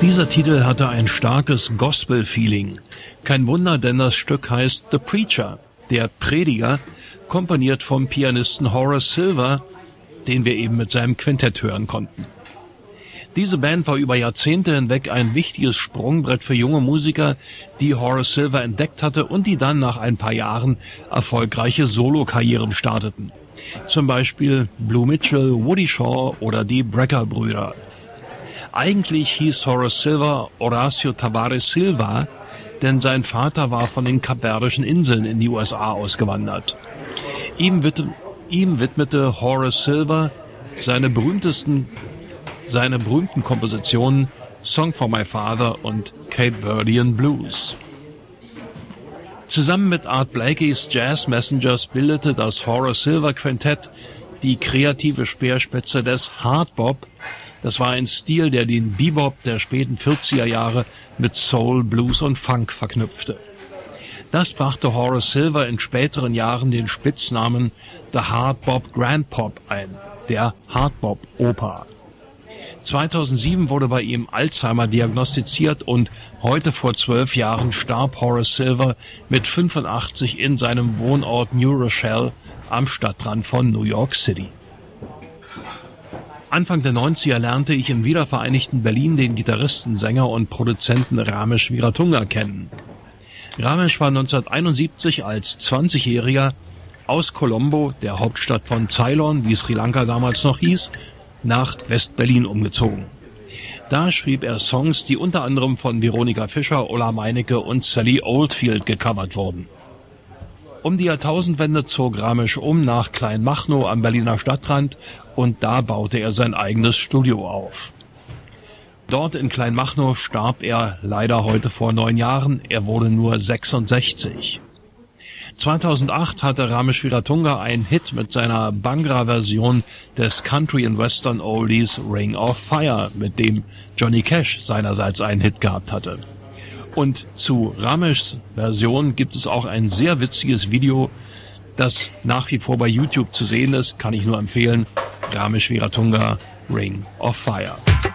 Dieser Titel hatte ein starkes Gospel-Feeling. Kein Wunder, denn das Stück heißt The Preacher, der Prediger, komponiert vom Pianisten Horace Silver, den wir eben mit seinem Quintett hören konnten. Diese Band war über Jahrzehnte hinweg ein wichtiges Sprungbrett für junge Musiker, die Horace Silver entdeckt hatte und die dann nach ein paar Jahren erfolgreiche Solokarrieren starteten. Zum Beispiel Blue Mitchell, Woody Shaw oder die Brecker-Brüder. Eigentlich hieß Horace Silver Horacio Tavares Silva, denn sein Vater war von den Kapverdischen Inseln in die USA ausgewandert. Ihm widmete Horace Silver seine berühmten Kompositionen Song for My Father und Cape Verdean Blues. Zusammen mit Art Blakey's Jazz Messengers bildete das Horace Silver Quintett die kreative Speerspitze des Hardbop. Das war ein Stil, der den Bebop der späten 40er Jahre mit Soul, Blues und Funk verknüpfte. Das brachte Horace Silver in späteren Jahren den Spitznamen The Hardbop Grandpop ein, der Hardbop-Opa. 2007 wurde bei ihm Alzheimer diagnostiziert und heute vor 12 Jahren starb Horace Silver mit 85 in seinem Wohnort New Rochelle am Stadtrand von New York City. Anfang der 90er lernte ich im wiedervereinigten Berlin den Gitarristen, Sänger und Produzenten Ramesh Viratunga kennen. Ramesh war 1971 als 20-Jähriger aus Colombo, der Hauptstadt von Ceylon, wie Sri Lanka damals noch hieß, nach West-Berlin umgezogen. Da schrieb er Songs, die unter anderem von Veronika Fischer, Ulla Meinecke und Sally Oldfield gecovert wurden. Um die Jahrtausendwende zog Ramesh nach Kleinmachnow am Berliner Stadtrand und da baute er sein eigenes Studio auf. Dort in Kleinmachnow starb er leider heute vor 9 Jahren. Er wurde nur 66. 2008 hatte Ramesh Viratunga einen Hit mit seiner Bhangra-Version des Country and Western Oldies Ring of Fire, mit dem Johnny Cash seinerseits einen Hit gehabt hatte. Und zu Rameshs Version gibt es auch ein sehr witziges Video, das nach wie vor bei YouTube zu sehen ist, kann ich nur empfehlen. Ramesh Viratunga, Ring of Fire.